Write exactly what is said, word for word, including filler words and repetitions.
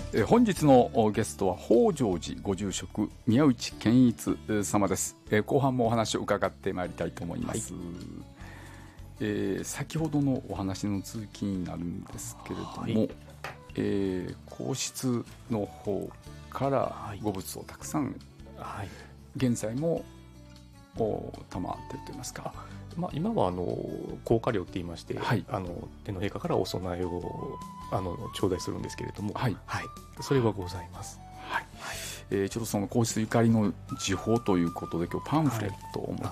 えー、本日のゲストは北条寺ご住職宮内健一様です。えー、後半もお話を伺ってまいりたいと思います。はい、えー、先ほどのお話の続きになるんですけれども、はい、えー、皇室の方からご仏をたくさん、はい、現在も賜っているといいますか、 まあ、今はあの高華料って言いまして、はい、あの天皇陛下からお供えをあの頂戴するんですけれども、はいはい、それはございます。 はいはい、えー、ちょっとその皇室ゆかりの時報ということで今日パンフレットを持っ